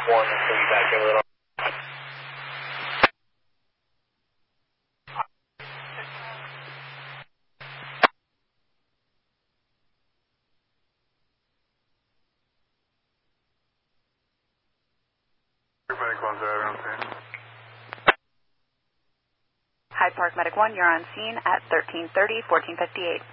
One until you back over it. Hyde Park Medic 1, you're on scene at 1330, 1458.